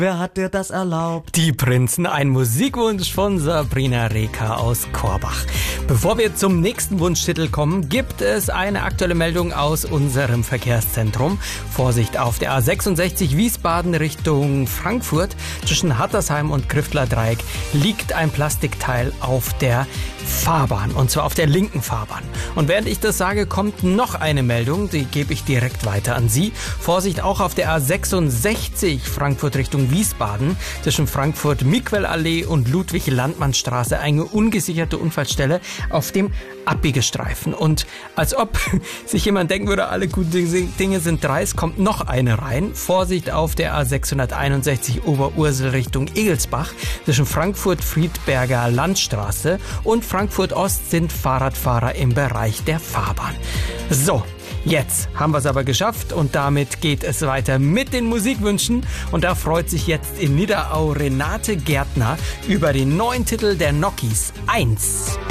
Wer hat dir das erlaubt? Die Prinzen, ein Musikwunsch von Sabrina Reka aus Korbach. Bevor wir zum nächsten Wunschtitel kommen, gibt es eine aktuelle Meldung aus unserem Verkehrszentrum. Vorsicht auf der A66 Wiesbaden Richtung Frankfurt. Zwischen Hattersheim und Grifteler Dreieck liegt ein Plastikteil auf der Fahrbahn, und zwar auf der linken Fahrbahn. Und während ich das sage, kommt noch eine Meldung, die gebe ich direkt weiter an Sie. Vorsicht auch auf der A66 Frankfurt Richtung Wiesbaden, zwischen Frankfurt-Miquel-Allee und Ludwig-Landmann-Straße, eine ungesicherte Unfallstelle auf dem Abbiegestreifen. Und als ob sich jemand denken würde, alle guten Dinge sind drei, es kommt noch eine rein. Vorsicht auf der A661 Oberursel Richtung Egelsbach, zwischen Frankfurt-Friedberger Landstraße und Frankfurt-Ost sind Fahrradfahrer im Bereich der Fahrbahn. So, jetzt haben wir es aber geschafft und damit geht es weiter mit den Musikwünschen. Und da freut sich jetzt in Niederau Renate Gärtner über den neuen Titel der Nokis 1.